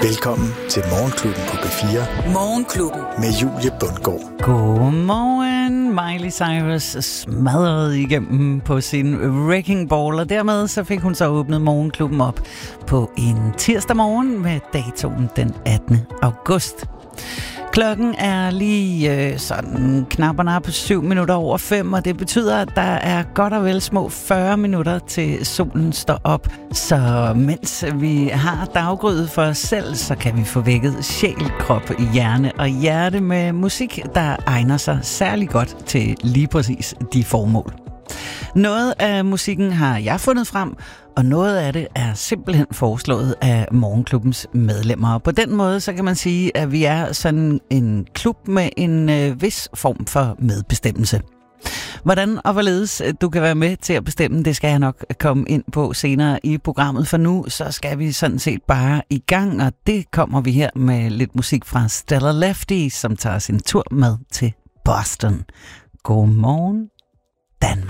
Velkommen til Morgenklubben på P4. Morgenklubben. Med Julie Bundgaard. Godmorgen. Miley Cyrus smadrede igennem på sin Wrecking Ball, og dermed så fik hun så åbnet Morgenklubben op på en tirsdag morgen med datoen den 18. august. Klokken er lige sådan knap og nap 7:07, og det betyder, at der er godt og vel små 40 minutter til solen står op. Så mens vi har daggryet for os selv, så kan vi få vækket sjæl, krop, hjerne og hjerte med musik, der egner sig særlig godt til lige præcis de formål. Noget af musikken har jeg fundet frem, og noget af det er simpelthen foreslået af Morgenklubbens medlemmer. Og på den måde, så kan man sige, at vi er sådan en klub med en vis form for medbestemmelse. Hvordan og hvorledes du kan være med til at bestemme, det skal jeg nok komme ind på senere i programmet. For nu, så skal vi sådan set bare i gang, og det kommer vi her med lidt musik fra Stellar Lefty, som tager sin tur med til Boston. Godmorgen, Danmark.